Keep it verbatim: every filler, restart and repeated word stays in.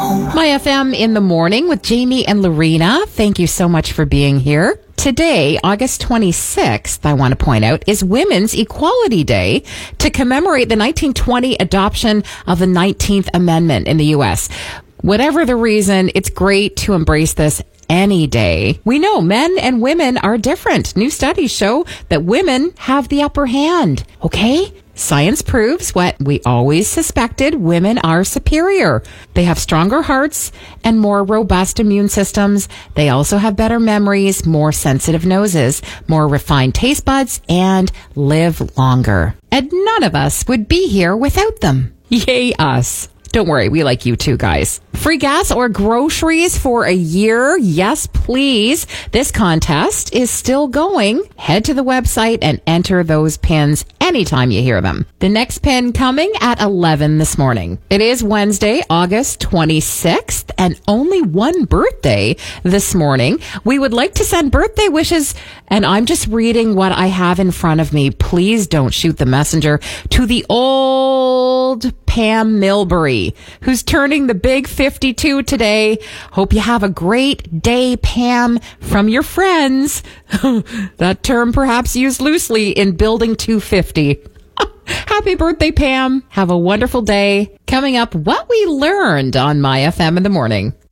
My F M in the morning with Jamie and Lorena. Thank you so much for being here. Today, August twenty-sixth, I want to point out, is Women's Equality Day to commemorate the nineteen twenty adoption of the nineteenth Amendment in the U S. Whatever the reason, it's great to embrace this any day. We know men and women are different. New studies show that women have the upper hand. Okay? Science proves what we always suspected. Women are superior. They have stronger hearts and more robust immune systems. They also have better memories, more sensitive noses, more refined taste buds, and live longer. And none of us would be here without them. Yay us. Don't worry, we like you too, guys. Free gas or groceries for a year? Yes, please. This contest is still going. Head to the website and enter those pins anytime you hear them. The next pin coming at eleven this morning. It is Wednesday, August twenty-sixth, and only one birthday this morning. We would like to send birthday wishes, and I'm just reading what I have in front of me. Please don't shoot the messenger. To the old Pam Milbury, who's turning the big fifty-two today. Hope you have a great day, Pam, from your friends. That term perhaps used loosely in Building two fifty. Happy birthday, Pam. Have a wonderful day. Coming up, what we learned on My F M in the morning.